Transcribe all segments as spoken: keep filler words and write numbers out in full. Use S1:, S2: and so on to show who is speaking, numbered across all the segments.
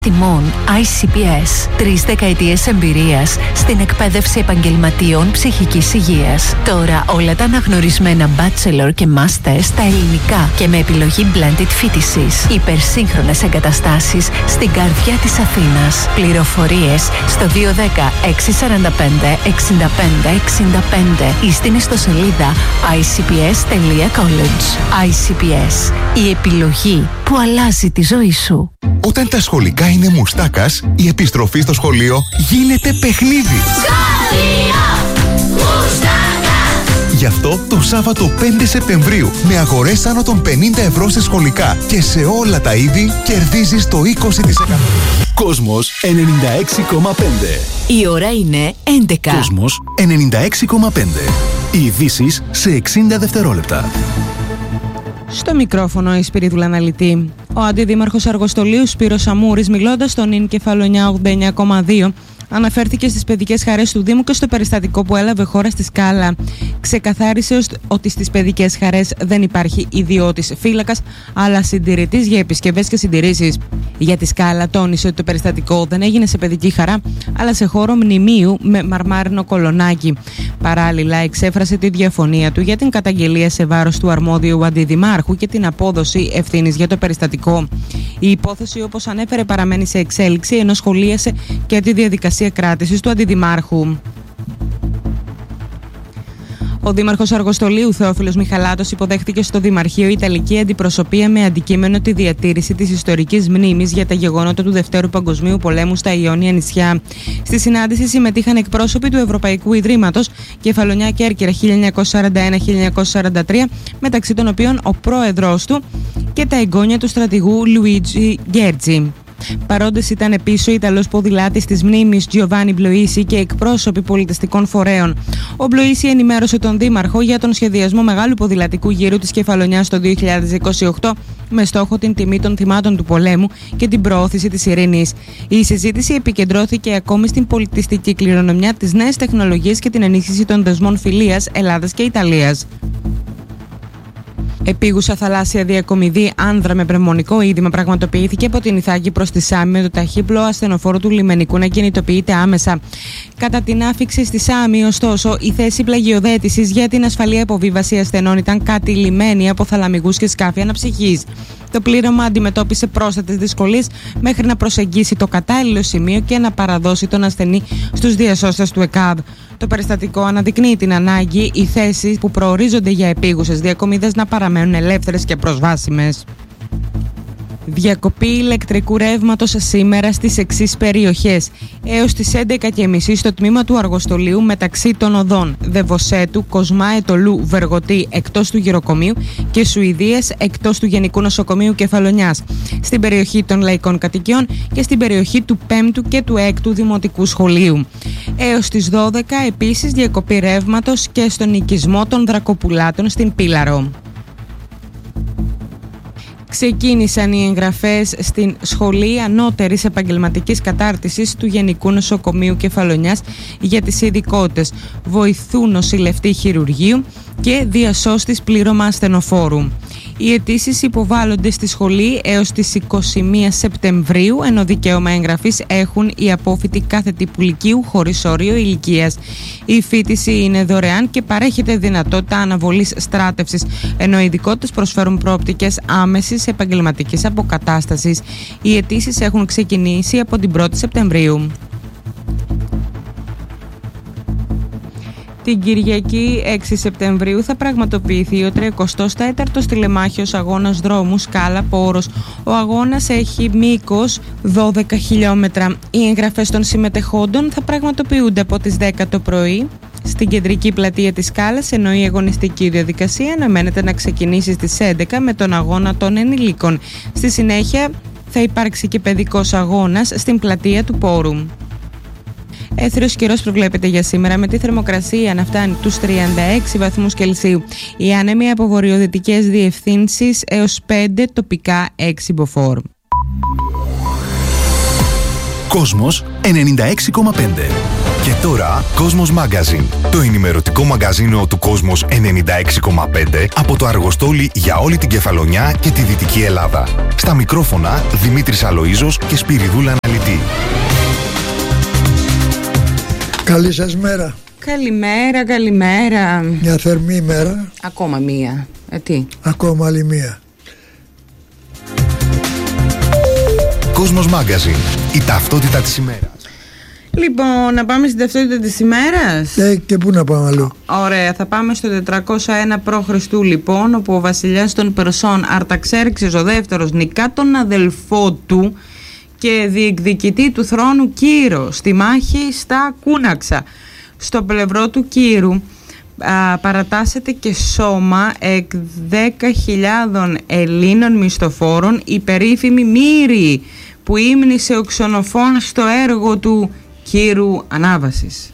S1: Τιμών άι σι πι ες. Τρεις δεκαετίες εμπειρίας στην εκπαίδευση επαγγελματιών ψυχικής υγείας. Τώρα όλα τα αναγνωρισμένα bachelor και masters στα ελληνικά και με επιλογή blended φοιτησής. Υπερσύγχρονες εγκαταστάσεις στην καρδιά της Αθήνας. Πληροφορίες στο δύο ένα μηδέν έξι τέσσερα πέντε εξήντα πέντε εξήντα πέντε ή στην ιστοσελίδα άι σι πι ες τελεία college. άι σι πι ες. Η επιλογή που αλλάζει τη ζωή σου.
S2: Όταν τα σχολικά είναι μουστάκας, η επιστροφή στο σχολείο γίνεται παιχνίδι. Σχολείο μουστάκα. Γι' αυτό το Σάββατο πέντε Σεπτεμβρίου, με αγορές άνω των πενήντα ευρώ σε σχολικά και σε όλα τα είδη, κερδίζεις το είκοσι τοις εκατό.
S3: Κόσμος ενενήντα έξι κόμμα πέντε.
S1: Η ώρα είναι έντεκα.
S3: Κόσμος ενενήντα έξι κόμμα πέντε. Οι ειδήσεις σε εξήντα δευτερόλεπτα.
S4: Στο μικρόφωνο η Σπυρίδουλα Αναλυτή. Ο αντιδήμαρχος Αργοστολίου Σπύρος Αμούρης, μιλώντας στον ΙΝ Κεφαλονιά ογδόντα εννιά κόμμα δύο, αναφέρθηκε στις παιδικές χαρές του Δήμου και στο περιστατικό που έλαβε χώρα στη Σκάλα. Ξεκαθάρισε ότι στις παιδικές χαρές δεν υπάρχει ιδιώτης φύλακας, αλλά συντηρητής για επισκευές και συντηρήσεις. Για τη Σκάλα τόνισε ότι το περιστατικό δεν έγινε σε παιδική χαρά, αλλά σε χώρο μνημείου με μαρμάρινο κολονάκι. Παράλληλα, εξέφρασε τη διαφωνία του για την καταγγελία σε βάρος του αρμόδιου αντιδημάρχου και την απόδοση ευθύνης για το περιστατικό. Η υπόθεση, όπως ανέφερε, παραμένει σε εξέλιξη, ενώ σχολίασε και τη διαδικασία κράτησης του αντιδημάρχου. Ο Δήμαρχος Αργοστολίου Θεόφιλος Μιχαλάτος υποδέχτηκε στο Δημαρχείο Ιταλική αντιπροσωπεία με αντικείμενο τη διατήρηση της ιστορικής μνήμης για τα γεγονότα του Δευτέρου Παγκοσμίου Πολέμου στα Ιόνια νησιά. Στη συνάντηση συμμετείχαν εκπρόσωποι του Ευρωπαϊκού Ιδρύματος Κεφαλονιά Κέρκυρα χίλια εννιακόσια σαράντα ένα με χίλια εννιακόσια σαράντα τρία, μεταξύ των οποίων ο πρόεδρος του και τα εγγόνια του στρατηγού Λουίτζι Γκέρτζι. Παρόντες ήταν επίσης ο Ιταλός ποδηλάτης της μνήμης Τζιοβάνι Μπλοΐσι και εκπρόσωποι πολιτιστικών φορέων. Ο Μπλοΐσι ενημέρωσε τον Δήμαρχο για τον σχεδιασμό μεγάλου ποδηλατικού γύρου της Κεφαλονιάς το δύο χιλιάδες είκοσι οκτώ με στόχο την τιμή των θυμάτων του πολέμου και την προώθηση της ειρήνης. Η συζήτηση επικεντρώθηκε ακόμη στην πολιτιστική κληρονομιά, τις νέες τεχνολογίες και την ενίσχυση των δεσμών φιλίας Ελλάδας και Ιταλίας. Επίγουσα θαλάσσια διακομιδή άνδρα με πνευμονικό είδημα πραγματοποιήθηκε από την Ιθάκη προς τη Σάμι με το ταχύπλοο ασθενοφόρο του λιμενικού να κινητοποιείται άμεσα. Κατά την άφιξη στη Σάμι, ωστόσο, η θέση πλαγιοδέτησης για την ασφαλή αποβίβαση ασθενών ήταν κατηλημμένη από θαλαμικούς και σκάφη αναψυχής. Το πλήρωμα αντιμετώπισε πρόσθετες δυσκολίες μέχρι να προσεγγίσει το κατάλληλο σημείο και να παραδώσει τον ασθενή στους διασώστες του ΕΚΑΒ. Το περιστατικό αναδεικνύει την ανάγκη οι θέσεις που προορίζονται για επίγουσες διακομιδές να παραμένουν ελεύθερες και προσβάσιμες. Διακοπή ηλεκτρικού ρεύματος σήμερα στις εξής περιοχές. Έως τις έντεκα και τριάντα στο τμήμα του Αργοστολίου μεταξύ των οδών Δεβοσέτου, Κοσμά Ετωλού, Βεργοτή εκτός του γυροκομείου και Σουηδίας εκτός του Γενικού Νοσοκομείου Κεφαλονιάς. Στην περιοχή των Λαϊκών Κατοικιών και στην περιοχή του πέμπτου και του έκτου Δημοτικού Σχολείου. Έως τις δώδεκα επίσης διακοπή ρεύματος και στον οικισμό των Δρακοπουλάτων στην Πύλαρο. Ξεκίνησαν οι εγγραφές στην Σχολή Ανώτερης Επαγγελματικής Κατάρτισης του Γενικού Νοσοκομείου Κεφαλονιάς για τις ειδικότητες βοηθού νοσηλευτή χειρουργείου και διασώστης πλήρωμα ασθενοφόρου. Οι αιτήσεις υποβάλλονται στη σχολή έως τις είκοσι μία Σεπτεμβρίου, ενώ δικαίωμα εγγραφής έχουν οι απόφοιτοι κάθε τύπου λυκείου χωρίς όριο ηλικίας. Η φοιτηση είναι δωρεάν και παρέχεται δυνατότητα αναβολής στράτευσης, ενώ οι ειδικότητες προσφέρουν προοπτικές άμεσης επαγγελματικής αποκατάστασης. Οι αιτήσεις έχουν ξεκινήσει από την πρώτη Σεπτεμβρίου. Την Κυριακή έξι Σεπτεμβρίου θα πραγματοποιηθεί ο τριακοστός τέταρτος τηλεμάχιος αγώνας δρόμου Σκάλα Πόρος. Ο αγώνας έχει μήκος δώδεκα χιλιόμετρα. Οι εγγραφές των συμμετεχόντων θα πραγματοποιούνται από τις δέκα το πρωί στην κεντρική πλατεία της Σκάλας, ενώ η αγωνιστική διαδικασία αναμένεται να ξεκινήσει στις έντεκα με τον αγώνα των ενηλίκων. Στη συνέχεια θα υπάρξει και παιδικός αγώνας στην πλατεία του Πόρου. Έθριος καιρός προβλέπεται για σήμερα με τη θερμοκρασία να φτάνει τους τριάντα έξι βαθμούς Κελσίου. Οι άνεμοι από βορειοδυτικές διευθύνσεις έως πέντε, τοπικά έξι μποφόρ.
S3: Κόσμος ενενήντα έξι κόμμα πέντε.
S2: Και τώρα Κόσμος Magazine, το ενημερωτικό μαγκαζίνο του Κόσμος ενενήντα έξι κόμμα πέντε από το Αργοστόλι για όλη την Κεφαλονιά και τη Δυτική Ελλάδα. Στα μικρόφωνα Δημήτρης Αλοΐζος και Σπυριδούλα Αναλυτή.
S5: Καλή σας μέρα.
S4: Καλημέρα, καλημέρα.
S5: Μια θερμή ημέρα.
S4: Ακόμα μία. Ε, τι?
S5: Ακόμα άλλη μία.
S2: Κόσμος Magazine, η ταυτότητα της ημέρας.
S4: Λοιπόν, να πάμε στην ταυτότητα της ημέρας.
S5: Ε, και πού να πάμε αλλού?
S4: Ωραία, θα πάμε στο τετρακόσια ένα π.Χ. λοιπόν, όπου ο βασιλιάς των Περσών Αρταξέρξης ο δεύτερος νικά τον αδελφό του και διεκδικητή του θρόνου Κύρο στη μάχη στα Κούναξα. Στο πλευρό του Κύρου α, παρατάσσεται και σώμα εκ δέκα χιλιάδων Ελλήνων μισθοφόρων, η περίφημη Μύρη, που ύμνησε ο Ξενοφών στο έργο του Κύρου Ανάβασης.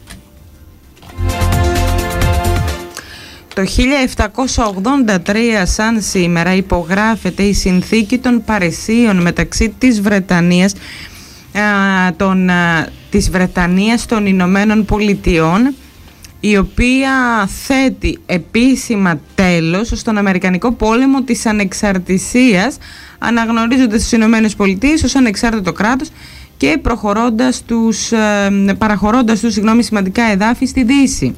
S4: Το χίλια επτακόσια ογδόντα τρία σαν σήμερα υπογράφεται η συνθήκη των Παρισίων μεταξύ της Βρετανίας, α, των, α, της Βρετανίας των Ηνωμένων Πολιτειών, η οποία θέτει επίσημα τέλος στον Αμερικανικό πόλεμο της ανεξαρτησίας, αναγνωρίζοντας τις Ηνωμένες Πολιτείες ως ανεξάρτητο κράτος και προχωρώντας τους, ε, παραχωρώντας τους συγγνώμη, σημαντικά εδάφη στη Δύση.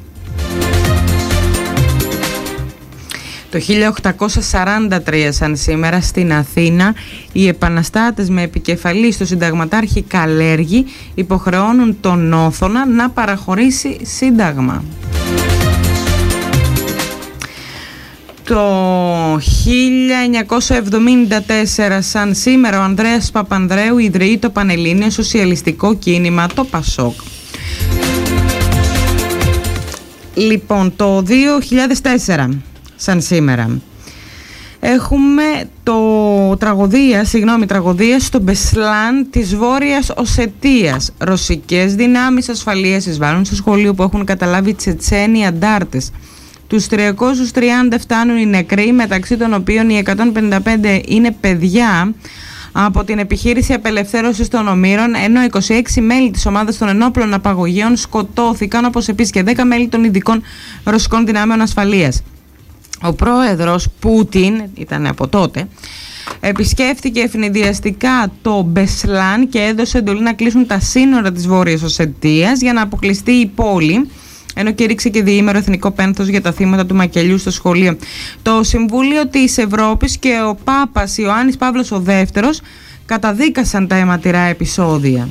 S4: Το χίλια οκτακόσια σαράντα τρία σαν σήμερα στην Αθήνα, οι επαναστάτες με επικεφαλή στο συνταγματάρχη Καλέργη υποχρεώνουν τον Όθωνα να παραχωρήσει σύνταγμα. Το χίλια εννιακόσια εβδομήντα τέσσερα σαν σήμερα ο Ανδρέας Παπανδρέου ιδρύει το Πανελλήνιο Σοσιαλιστικό Κίνημα, το ΠΑΣΟΚ. Λοιπόν, το δύο χιλιάδες τέσσερα σαν σήμερα έχουμε το τραγωδία, συγγνώμη, τραγωδία στο Μπεσλάν της Βόρειας Οσετίας. Ρωσικές δυνάμεις ασφαλείας εισβάλλουν στο σχολείο που έχουν καταλάβει Τσετσένοι αντάρτες. Τους τριακόσιους τριάντα φτάνουν οι νεκροί, μεταξύ των οποίων οι εκατόν πενήντα πέντε είναι παιδιά από την επιχείρηση απελευθέρωσης των Ομήρων, ενώ είκοσι έξι μέλη της ομάδας των ενόπλων απαγωγέων σκοτώθηκαν, όπως επίσης και δέκα μέλη των ειδικών ρωσικών δυνάμεων ασφαλείας. Ο πρόεδρος Πούτιν, ήταν από τότε, επισκέφθηκε ευνηδιαστικά το Μπεσλάν και έδωσε εντολή να κλείσουν τα σύνορα της Βόρειας Οσετίας για να αποκλειστεί η πόλη, ενώ κήρυξε και διήμερο εθνικό πένθος για τα θύματα του μακελιού στο σχολείο. Το Συμβούλιο της Ευρώπης και ο Πάπας Ιωάννης Παύλος ο δεύτερος καταδίκασαν τα αιματηρά επεισόδια.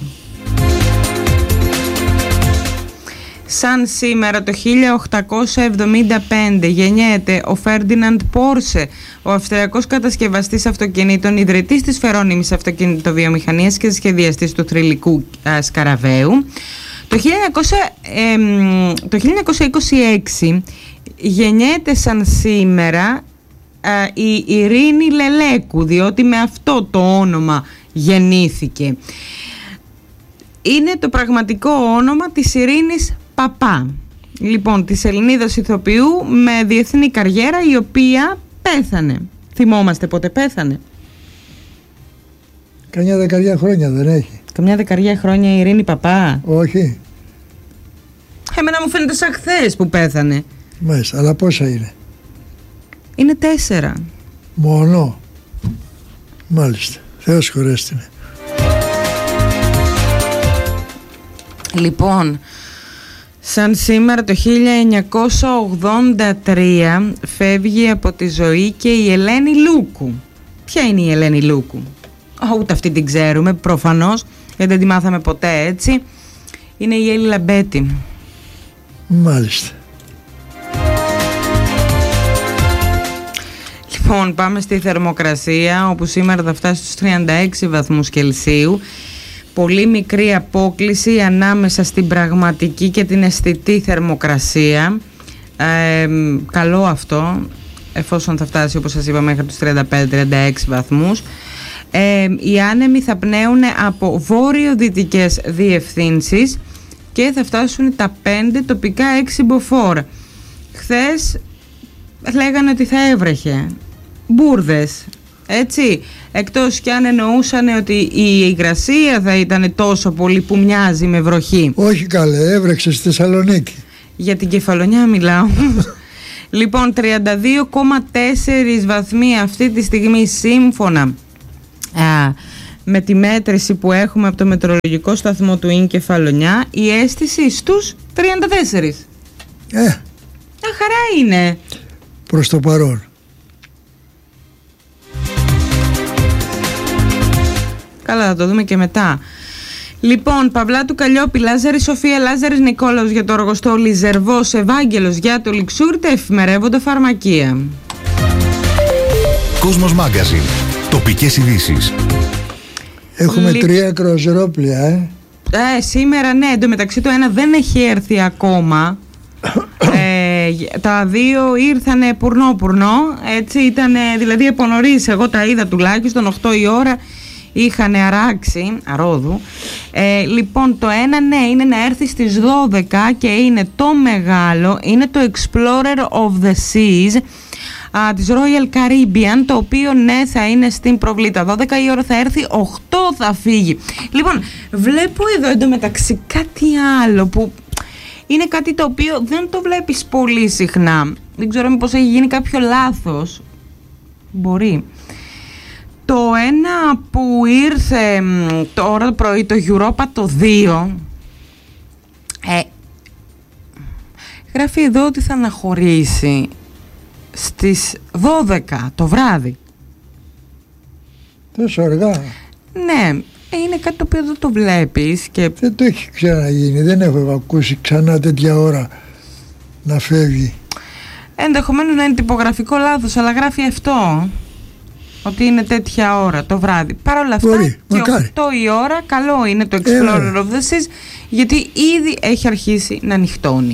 S4: Σαν σήμερα το χίλια οκτακόσια εβδομήντα πέντε γεννιέται ο Φέρντιναντ Πόρσε, ο αυστριακός κατασκευαστής αυτοκινήτων, ιδρυτής της φερόνιμης αυτοκινητοβιομηχανίας και σχεδιαστής του θρυλικού α, σκαραβαίου. Το χίλια εννιακόσια είκοσι έξι γεννιέται σαν σήμερα α, η Ειρήνη Λελέκου, διότι με αυτό το όνομα γεννήθηκε. Είναι το πραγματικό όνομα της Ειρήνης Παπά, λοιπόν, της Ελληνίδας ηθοποιού με διεθνή καριέρα, η οποία πέθανε. Θυμόμαστε πότε πέθανε?
S5: Καμιά δεκαριά χρόνια δεν έχει?
S4: Καμιά δεκαριά χρόνια η Ειρήνη Παπά?
S5: Όχι.
S4: Εμένα μου φαίνεται σαν χθες που πέθανε.
S5: Μάλιστα, αλλά πόσα είναι?
S4: Είναι τέσσερα.
S5: Μόνο? Μάλιστα, Θεός χωρέστηνε.
S4: Λοιπόν, σαν σήμερα το χίλια εννιακόσια ογδόντα τρία φεύγει από τη ζωή και η Ελένη Λούκου. Ποια είναι η Ελένη Λούκου? Ούτε αυτή την ξέρουμε προφανώς, γιατί δεν τη μάθαμε ποτέ έτσι. Είναι η Έλλη Λαμπέτη.
S5: Μάλιστα.
S4: Λοιπόν, πάμε στη θερμοκρασία, όπου σήμερα θα φτάσει στους τριάντα έξι βαθμούς Κελσίου. Πολύ μικρή απόκλιση ανάμεσα στην πραγματική και την αισθητή θερμοκρασία. Ε, καλό αυτό, εφόσον θα φτάσει, όπως σας είπα, μέχρι τους τριάντα πέντε τριάντα έξι βαθμούς. Ε, οι άνεμοι θα πνέουν από βόρειο-δυτικές διευθύνσεις και θα φτάσουν τα πέντε, τοπικά έξι μποφόρ. Χθες λέγανε ότι θα έβρεχε. Μπούρδες. Έτσι, εκτός κι αν εννοούσαν ότι η υγρασία θα ήταν τόσο πολύ που μοιάζει με βροχή.
S5: Όχι καλέ, έβρεξε στη Θεσσαλονίκη.
S4: Για την Κεφαλονιά μιλάω. Λοιπόν, τριάντα δύο κόμμα τέσσερα βαθμοί αυτή τη στιγμή σύμφωνα α, με τη μέτρηση που έχουμε από το μετεωρολογικό σταθμό του Ιν Κεφαλονιά. Η αίσθηση στους τριάντα τέσσερα.
S5: Ε,
S4: Α, χαρά είναι.
S5: προς το παρόν.
S4: Καλά, θα το δούμε και μετά. Λοιπόν, Παυλάτου Καλλιόπη, Λάζαρη Σοφία, Λάζαρης Νικόλαος για το Αργοστόλι, Ζερβός, Ευάγγελος για το Λιξούρ, τα εφημερεύοντα φαρμακεία.
S2: Κόσμος Μάγκαζιν. Τοπικές ειδήσεις.
S5: Έχουμε
S4: Λι...
S5: τρία κρουαζιερόπλια, ε.
S4: Ε, σήμερα ναι, εντωμεταξύ το ένα δεν έχει έρθει ακόμα. ε, τα δύο ήρθανε πουρνό-πουρνό, έτσι ήτανε, δηλαδή από νωρίς, εγώ τα είδα τουλάχιστον οκτώ η ώρα. Είχαν αράξει αρόδου. ε, Λοιπόν, το ένα ναι είναι να έρθει στις δώδεκα και είναι το μεγάλο, είναι το Explorer of the Seas α, της Royal Caribbean, το οποίο ναι θα είναι στην προβλήτα. Δώδεκα η ώρα θα έρθει, οκτώ θα φύγει. Λοιπόν, βλέπω εδώ εντωμεταξύ κάτι άλλο που είναι κάτι το οποίο δεν το βλέπεις πολύ συχνά. Δεν ξέρω μήπως έχει γίνει κάποιο λάθος. Μπορεί. Το ένα που ήρθε τώρα το πρωί, το Europa το δύο, ε, γράφει εδώ ότι θα αναχωρήσει στις δώδεκα το βράδυ.
S5: Τόσο αργά.
S4: Ναι, είναι κάτι το οποίο δεν το βλέπεις και...
S5: Δεν το έχει ξαναγίνει, δεν έχω ακούσει ξανά τέτοια ώρα να φεύγει.
S4: Ενδεχομένως να είναι τυπογραφικό λάθος, αλλά γράφει αυτό, ότι είναι τέτοια ώρα το βράδυ. Παρ' όλα αυτά,
S5: μπορεί,
S4: και
S5: μακάρι.
S4: οκτώ η ώρα καλό είναι το Explorer of the Seas, γιατί ήδη έχει αρχίσει να νυχτώνει.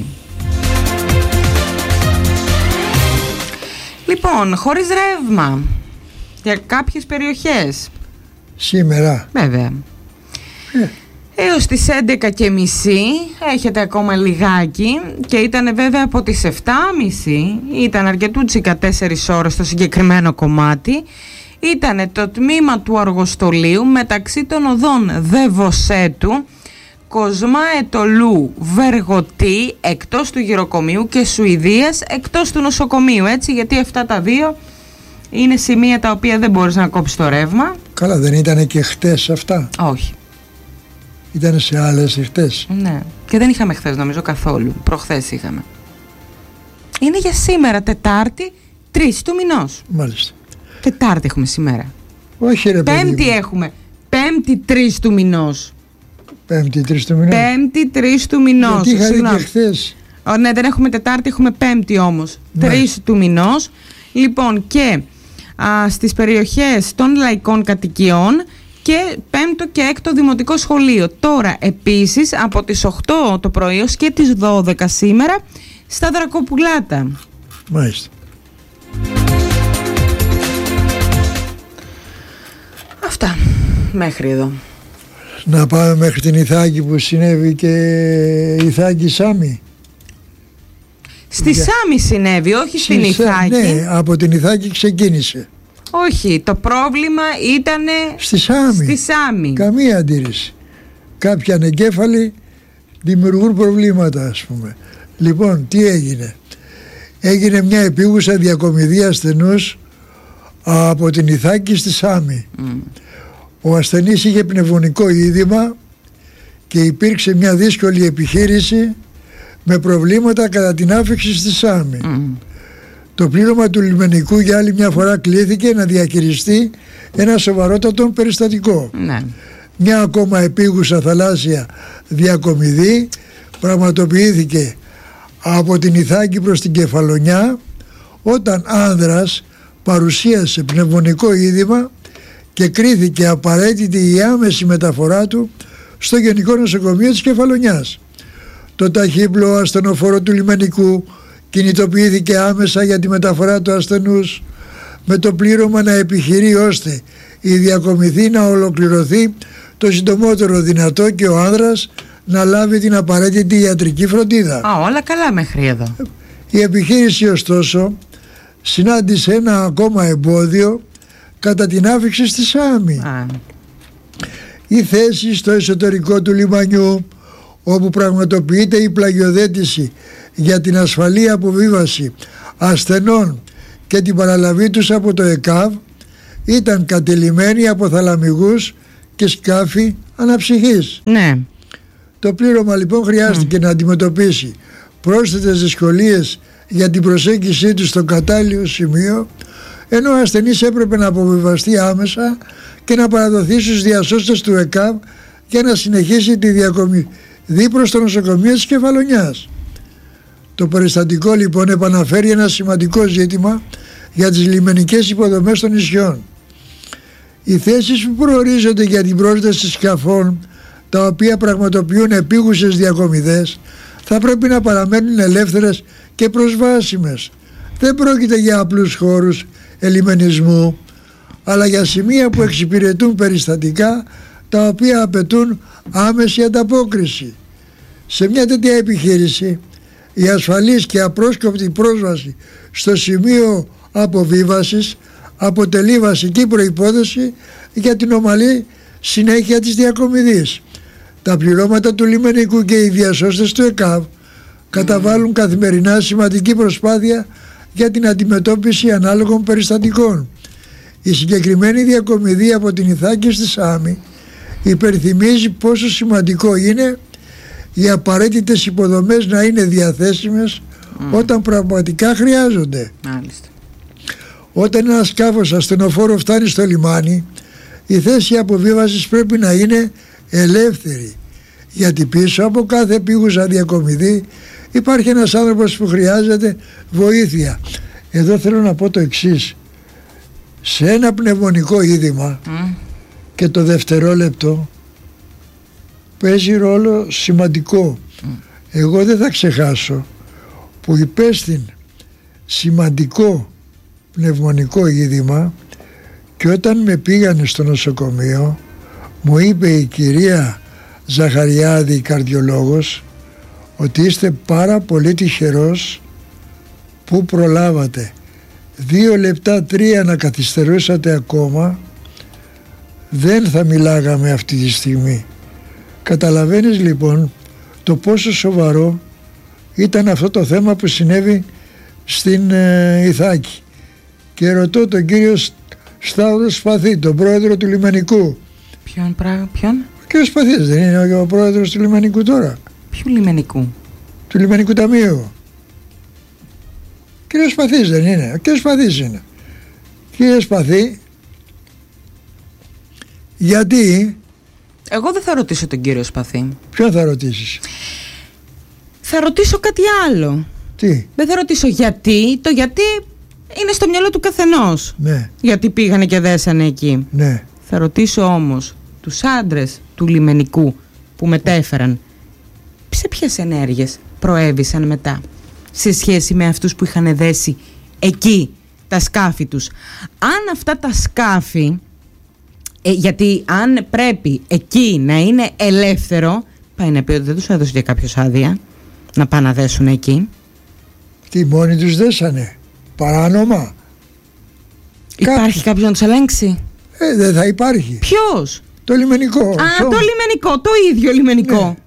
S4: Λοιπόν, χωρίς ρεύμα για κάποιες περιοχές
S5: Σήμερα.
S4: βέβαια
S5: ε.
S4: έως τις έντεκα και μισή έχετε ακόμα λιγάκι, και ήταν βέβαια από τις επτά και μισή, ήταν αρκετούτσικα τέσσερις ώρες στο συγκεκριμένο κομμάτι. Ήτανε το τμήμα του Αργοστολίου μεταξύ των οδών Δεβοσέτου, Κοσμά Ετωλού, Βεργοτή εκτός του γυροκομείου και Σουηδίας εκτός του νοσοκομείου, έτσι, γιατί αυτά τα δύο είναι σημεία τα οποία δεν μπορείς να κόψεις το ρεύμα.
S5: Καλά, δεν ήταν και χτες αυτά?
S4: Όχι.
S5: Ήταν σε άλλες χτες.
S4: Ναι. Και δεν είχαμε χθες νομίζω καθόλου. Προχθές είχαμε. Είναι για σήμερα, Τετάρτη, τρεις του μηνός.
S5: Μάλιστα.
S4: Τετάρτη έχουμε σήμερα.
S5: Όχι ρε παιδί
S4: Πέμπτη
S5: μου.
S4: έχουμε. Πέμπτη, τρεις του μηνός.
S5: Πέμπτη, τρεις του μηνός.
S4: Πέμπτη, τρεις του μηνός.
S5: Γιατί είχα δει
S4: Συγγνώμη.
S5: και χθες.
S4: Ω, ναι, δεν έχουμε Τετάρτη, έχουμε Πέμπτη όμως.
S5: Ναι.
S4: τρεις του μηνός. Λοιπόν, και α, στις περιοχές των λαϊκών κατοικιών και πέμπτο και έκτο δημοτικό σχολείο. Τώρα επίσης από τις οκτώ το πρωί ως και τις δώδεκα σήμερα στα Δρακοπουλάτα.
S5: Μάλιστα.
S4: Αυτά μέχρι εδώ.
S5: Να πάμε μέχρι την Ιθάκη που συνέβη και Ιθάκη Σάμι.
S4: Στη
S5: Για...
S4: Σάμι συνέβη, όχι στην
S5: Στη Σά-
S4: Ιθάκη.
S5: Ναι, από την Ιθάκη ξεκίνησε.
S4: Όχι, το πρόβλημα ήτανε
S5: Στη Σάμι.
S4: στη Σάμι.
S5: Καμία αντίρρηση. Κάποιοι ανεγκέφαλοι δημιουργούν προβλήματα, ας πούμε. Λοιπόν, τι έγινε? Έγινε μια επίγουσα διακομιδία ασθενούς από την Ιθάκη στη Σάμι. Mm. Ο ασθενής είχε πνευμονικό είδημα και υπήρξε μια δύσκολη επιχείρηση με προβλήματα κατά την άφηξη στη Σάμι. Mm. Το πλήρωμα του λιμενικού για άλλη μια φορά κλήθηκε να διαχειριστεί ένα σοβαρότατο περιστατικό.
S4: Ναι.
S5: Μια ακόμα επίγουσα θαλάσσια διακομιδή πραγματοποιήθηκε από την Ιθάκη προς την Κεφαλονιά όταν άνδρας παρουσίασε πνευμονικό είδημα και κρίθηκε απαραίτητη η άμεση μεταφορά του στο Γενικό Νοσοκομείο της Κεφαλονιάς. Το ταχύπλοο ασθενοφόρο του λιμενικού κινητοποιήθηκε άμεσα για τη μεταφορά του ασθενούς με το πλήρωμα να επιχειρεί ώστε η διακομιδή να ολοκληρωθεί το συντομότερο δυνατό και ο άνδρας να λάβει την απαραίτητη ιατρική φροντίδα.
S4: Α, όλα καλά μέχρι εδώ.
S5: Η επιχείρηση ωστόσο συνάντησε ένα ακόμα εμπόδιο κατά την άφιξη στη Σάμι.
S4: Α.
S5: Η θέση στο εσωτερικό του λιμανιού, όπου πραγματοποιείται η πλαγιοδέτηση για την ασφαλή αποβίβαση ασθενών και την παραλαβή τους από το ΕΚΑΒ, ήταν κατελημμένη από θαλαμιγούς και σκάφη αναψυχής.
S4: Ναι.
S5: Το πλήρωμα λοιπόν χρειάστηκε mm. να αντιμετωπίσει πρόσθετες δυσκολίες για την προσέγγιση του στο κατάλληλο σημείο, ενώ ο ασθενής έπρεπε να αποβιβαστεί άμεσα και να παραδοθεί στους διασώστες του ΕΚΑΒ για να συνεχίσει τη διακομιδή προς το νοσοκομείο της Κεφαλονιάς. Το περιστατικό λοιπόν επαναφέρει ένα σημαντικό ζήτημα για τις λιμενικές υποδομές των νησιών. Οι θέσεις που προορίζονται για την πρόσδεση σκαφών, τα οποία πραγματοποιούν επίγουσες διακομιδές, θα πρέπει να παραμένουν ελεύθερες και προσβάσιμες. Δεν πρόκειται για απλούς χώρους ελιμενισμού, αλλά για σημεία που εξυπηρετούν περιστατικά τα οποία απαιτούν άμεση ανταπόκριση. Σε μια τέτοια επιχείρηση, η ασφαλής και απρόσκοπτη πρόσβαση στο σημείο αποβίβασης αποτελεί βασική προϋπόθεση για την ομαλή συνέχεια της διακομιδής. Τα πληρώματα του λιμενικού και οι διασώστες του ΕΚΑΒ καταβάλουν καθημερινά σημαντική προσπάθεια για την αντιμετώπιση ανάλογων περιστατικών. Η συγκεκριμένη διακομιδή από την Ιθάκη στη Σάμι υπενθυμίζει πόσο σημαντικό είναι οι απαραίτητες υποδομές να είναι διαθέσιμες mm. όταν πραγματικά χρειάζονται.
S4: Μάλιστα. Όταν ένα σκάφος ασθενοφόρο φτάνει στο λιμάνι, η θέση αποβίβασης πρέπει να είναι ελεύθερη, γιατί πίσω από κάθε επίγουσα διακομιδή υπάρχει ένας άνθρωπος που χρειάζεται βοήθεια. Εδώ θέλω να πω το εξής: σε ένα πνευμονικό είδημα mm. και το δευτερόλεπτο παίζει ρόλο σημαντικό. Mm. Εγώ δεν θα ξεχάσω που υπέστην σημαντικό πνευμονικό είδημα και όταν με πήγανε στο νοσοκομείο μου είπε η κυρία Ζαχαριάδη, η καρδιολόγος, ότι είστε πάρα πολύ τυχερός που προλάβατε. Δύο λεπτά, τρία να καθυστερούσατε ακόμα, δεν θα μιλάγαμε αυτή τη στιγμή. Καταλαβαίνεις λοιπόν το πόσο σοβαρό ήταν αυτό το θέμα που συνέβη στην ε, Ιθάκη. Και ρωτώ τον κύριο Σταύρο Σπαθή, τον πρόεδρο του λιμενικού. Ποιον πράγμα, ποιον?
S5: Ο κύριος Σπαθής δεν είναι ο πρόεδρος του λιμενικού τώρα?
S4: Ποιου λιμενικού?
S5: Του λιμενικού ταμείου. Ο κύριος Σπαθής δεν είναι? Ο κύριος Σπαθής είναι. Κύριε Σπαθή, γιατί...
S4: Εγώ δεν θα ρωτήσω τον κύριο Σπαθή.
S5: Ποιον θα ρωτήσεις?
S4: Θα ρωτήσω κάτι άλλο.
S5: Τι?
S4: Δεν θα ρωτήσω γιατί. Το γιατί είναι στο μυαλό του καθενός.
S5: Ναι.
S4: Γιατί πήγανε και δέσανε εκεί.
S5: Ναι.
S4: Θα ρωτήσω όμως τους άντρες του λιμενικού που μετέφεραν, σε ποιες ενέργειες προέβησαν μετά σε σχέση με αυτούς που είχαν δέσει εκεί τα σκάφη τους. Αν αυτά τα σκάφη, ε, γιατί αν πρέπει εκεί να είναι ελεύθερο, πάει να πει ότι δεν τους έδωσε για κάποιος άδεια να πάνε να δέσουν εκεί.
S5: Τι, μόνοι τους δέσανε? Παράνομα?
S4: Υπάρχει κάποιος να τους ελέγξει?
S5: Ε, δεν θα υπάρχει.
S4: Ποιος?
S5: Το λιμενικό.
S4: Α, το... το λιμενικό, το ίδιο λιμενικό. Ναι.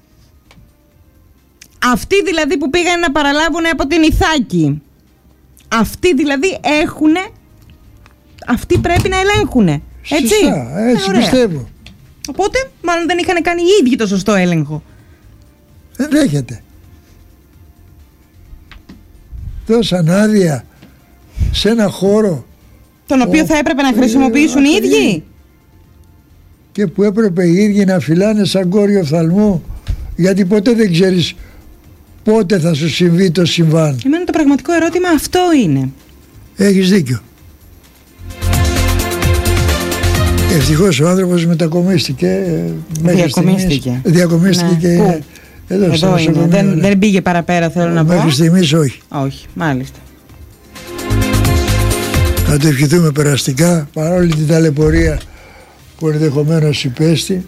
S4: Αυτοί δηλαδή που πήγαν να παραλάβουν από την Ιθάκη, αυτοί δηλαδή έχουν, αυτοί πρέπει να ελέγχουν. Έτσι.
S5: Σωστά, έτσι
S4: ε,
S5: πιστεύω.
S4: Οπότε μάλλον δεν είχαν κάνει οι ίδιοι το σωστό έλεγχο.
S5: Δεν δέχεται. Δώσαν άδεια σε ένα χώρο
S4: τον οποίο ο... θα έπρεπε να χρησιμοποιήσουν οι ίδιοι.
S5: Και που έπρεπε οι ίδιοι να φυλάνε σαν κόριο οφθαλμού, γιατί ποτέ δεν ξέρεις πότε θα σου συμβεί το συμβάν.
S4: Εμένα το πραγματικό ερώτημα αυτό είναι.
S5: Έχεις δίκιο. Ευτυχώς ο άνθρωπος μετακομίστηκε.
S4: Διακομίστηκε.
S5: Διακομίστηκε ναι. και
S4: Πού?
S5: εδώ,
S4: εδώ είναι. Δεν,
S5: ναι.
S4: δεν πήγε παραπέρα, θέλω να πω.
S5: Μέχρι στιγμής όχι.
S4: Όχι, μάλιστα.
S5: Θα το ευχηθούμε περαστικά, παρόλη την ταλαιπωρία που ενδεχομένως υπέστη.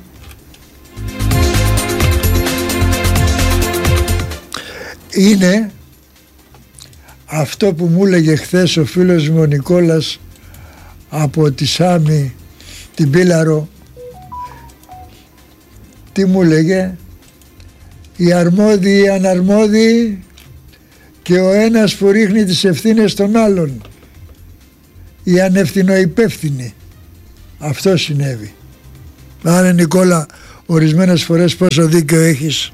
S5: Είναι αυτό που μου έλεγε χθες ο φίλος μου ο Νικόλας από τη Σάμι την Πήλαρο, τι μου λέγε, οι αρμόδιοι, οι αναρμόδιοι και ο ένας που ρίχνει τις ευθύνες των άλλων, οι ανευθυνοϊπεύθυνοι. Αυτό συνέβη. Άρα Νικόλα, ορισμένες φορές πόσο δίκαιο έχεις.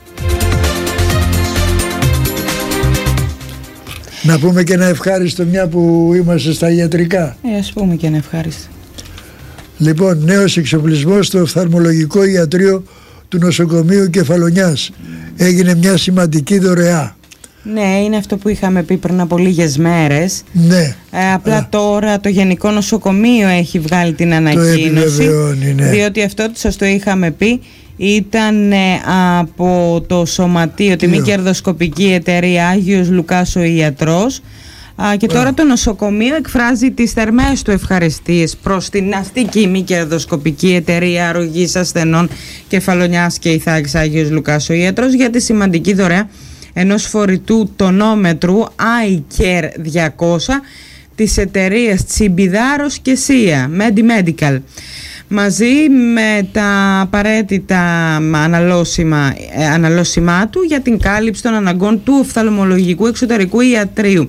S5: Να πούμε και ένα ευχάριστο μια που είμαστε στα ιατρικά.
S4: Ε, ας πούμε και ένα ευχάριστο.
S5: Λοιπόν, νέος εξοπλισμός στο οφθαλμολογικό ιατρείο του νοσοκομείου Κεφαλονιάς. Έγινε μια σημαντική δωρεά.
S4: Ναι, είναι αυτό που είχαμε πει πριν από λίγες μέρες.
S5: Ναι.
S4: Ε, απλά
S5: Α.
S4: τώρα το Γενικό Νοσοκομείο έχει βγάλει την ανακοίνωση.
S5: Ναι.
S4: Διότι αυτό, σας το είχαμε πει, ήταν ε, από το Σωματείο, τη μη κερδοσκοπική εταιρεία Άγιος Λουκάς ο Ιατρός. Α, και τώρα το νοσοκομείο εκφράζει τις θερμές του ευχαριστίες προς την αστική μη κερδοσκοπική εταιρεία αρρωγής ασθενών Κεφαλονιάς και Ιθάκης Άγιος Λουκάς ο Ιατρός για τη σημαντική δωρεά ενός φορητού τονόμετρου iCare διακόσια της εταιρείας Τσιμπιδάρος και Σία Medimedical, μαζί με τα απαραίτητα αναλώσιμα, ε, αναλώσιμά του για την κάλυψη των αναγκών του οφθαλμολογικού εξωτερικού ιατρείου.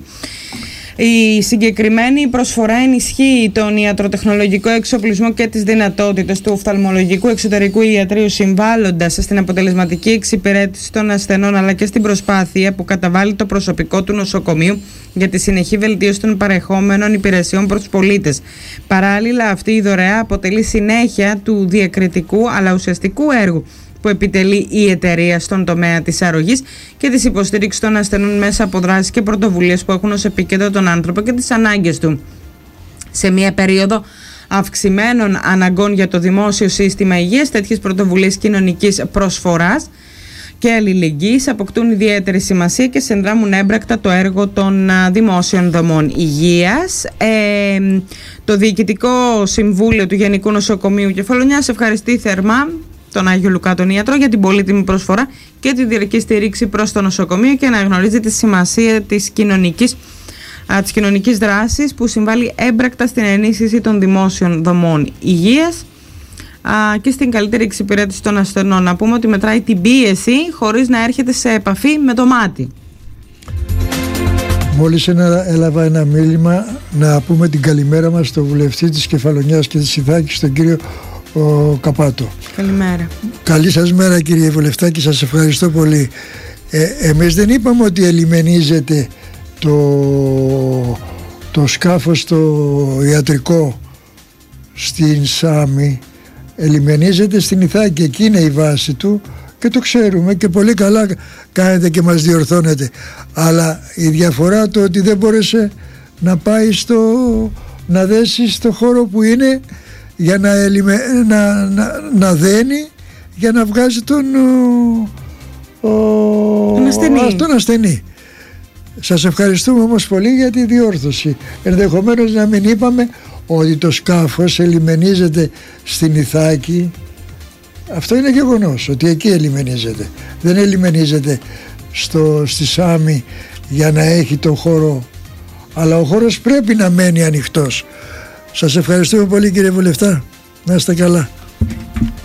S4: Η συγκεκριμένη προσφορά ενισχύει τον ιατροτεχνολογικό εξοπλισμό και τις δυνατότητες του οφθαλμολογικού εξωτερικού ιατρείου, συμβάλλοντας στην αποτελεσματική εξυπηρέτηση των ασθενών αλλά και στην προσπάθεια που καταβάλει το προσωπικό του νοσοκομείου για τη συνεχή βελτίωση των παρεχόμενων υπηρεσιών προς τους πολίτες. Παράλληλα, αυτή η δωρεά αποτελεί συνέχεια του διακριτικού αλλά ουσιαστικού έργου που επιτελεί η εταιρεία στον τομέα της αρρωγής και της υποστήριξης των ασθενών μέσα από δράσεις και πρωτοβουλίες που έχουν ως επίκεντρο τον άνθρωπο και τις ανάγκες του. Σε μια περίοδο αυξημένων αναγκών για το δημόσιο σύστημα υγείας, τέτοιες πρωτοβουλίες κοινωνικής προσφοράς και αλληλεγγύης αποκτούν ιδιαίτερη σημασία και συνδράμουν έμπρακτα το έργο των δημόσιων δομών υγείας. Ε, το Διοικητικό Συμβούλιο του Γενικού Νοσοκομείου Κεφαλονιάς ευχαριστεί θερμά τον Άγιο Λουκά τον Ιατρό για την πολύτιμη προσφορά και τη διαρκή στήριξη προς το νοσοκομείο και αναγνωρίζει τη σημασία της κοινωνικής, α, της κοινωνικής δράσης που συμβάλλει έμπρακτα στην ενίσχυση των δημόσιων δομών υγείας α, και στην καλύτερη εξυπηρέτηση των ασθενών. Να πούμε ότι μετράει την πίεση χωρίς να έρχεται σε επαφή με το μάτι.
S5: Μόλις ένα, έλαβα ένα μήνυμα να πούμε την καλημέρα μας στο βουλευτή της Κεφαλονιάς και της Ιθάκης, τον κύριο ο Καπάτο.
S4: Καλημέρα.
S5: Καλή σας μέρα κύριε Βουλευτάκη, σας ευχαριστώ πολύ. Ε, εμείς δεν είπαμε ότι ελιμενίζεται το, το σκάφος το ιατρικό στην Σάμι, ελιμενίζεται στην Ιθάκη, εκεί είναι η βάση του και το ξέρουμε και πολύ καλά κάνετε και μας διορθώνετε, αλλά η διαφορά το ότι δεν μπόρεσε να πάει στο, να δέσει στο χώρο που είναι για να, ελιμε, να, να, να δένει για να βγάζει τον, ο,
S4: τον, ασθενή.
S5: τον ασθενή. Σας ευχαριστούμε όμως πολύ για τη διόρθωση. Ενδεχομένως να μην είπαμε ότι το σκάφος ελιμενίζεται στην Ιθάκη. Αυτό είναι γεγονός ότι εκεί ελιμενίζεται. Δεν ελιμενίζεται στο, στη Σάμι για να έχει τον χώρο, αλλά ο χώρος πρέπει να μένει ανοιχτός. Σας ευχαριστούμε πολύ κύριε Βουλευτά. Να είστε καλά.